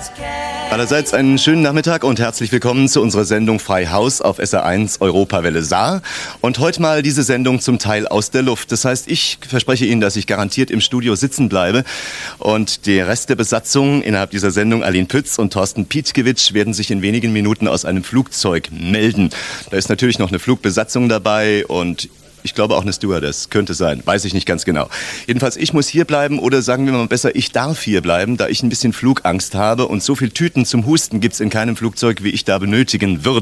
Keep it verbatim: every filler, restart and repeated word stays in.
Allerseits einen schönen Nachmittag und herzlich willkommen zu unserer Sendung Frei Haus auf S R eins Europawelle Saar. Und heute mal diese Sendung zum Teil aus der Luft. Das heißt, ich verspreche Ihnen, dass ich garantiert im Studio sitzen bleibe. Und der Rest der Besatzung innerhalb dieser Sendung, Aline Pütz und Thorsten Pietkiewicz, werden sich in wenigen Minuten aus einem Flugzeug melden. Da ist natürlich noch eine Flugbesatzung dabei und ich glaube auch eine Stewardess, könnte sein, weiß ich nicht ganz genau. Jedenfalls, ich muss hier bleiben oder sagen wir mal besser, ich darf hier bleiben, da ich ein bisschen Flugangst habe und so viel Tüten zum Husten gibt's in keinem Flugzeug, wie ich da benötigen würde.